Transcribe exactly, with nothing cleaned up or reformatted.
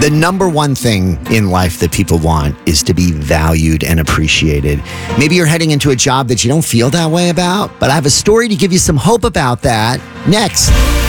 The number one thing in life that people want is to be valued and appreciated. Maybe you're heading into a job that you don't feel that way about, but I have a story to give you some hope about that next.